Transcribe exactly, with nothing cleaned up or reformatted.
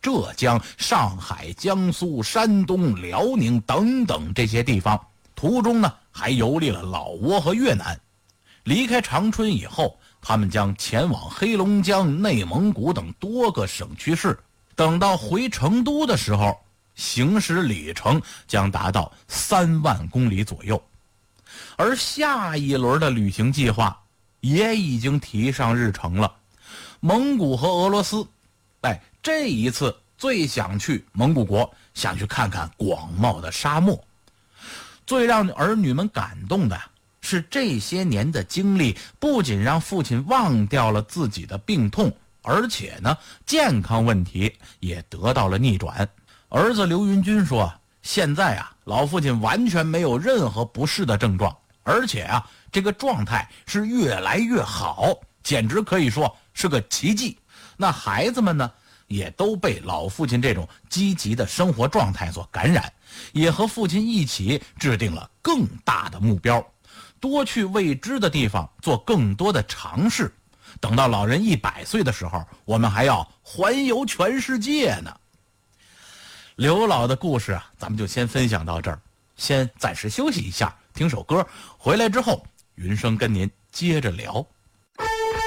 浙江、上海、江苏、山东、辽宁等等这些地方，途中呢还游历了老挝和越南。离开长春以后，他们将前往黑龙江、内蒙古等多个省区市。等到回成都的时候，行驶里程将达到三万公里左右。而下一轮的旅行计划也已经提上日程了。蒙古和俄罗斯，哎，这一次最想去蒙古国，想去看看广袤的沙漠。最让儿女们感动的是，这些年的经历不仅让父亲忘掉了自己的病痛，而且呢，健康问题也得到了逆转。儿子刘云军说，现在啊，老父亲完全没有任何不适的症状，而且啊，这个状态是越来越好，简直可以说是个奇迹。那孩子们呢，也都被老父亲这种积极的生活状态所感染，也和父亲一起制定了更大的目标，多去未知的地方做更多的尝试。等到老人一百岁的时候，我们还要环游全世界呢。刘老的故事啊，咱们就先分享到这儿，先暂时休息一下，听首歌，回来之后云生跟您接着聊。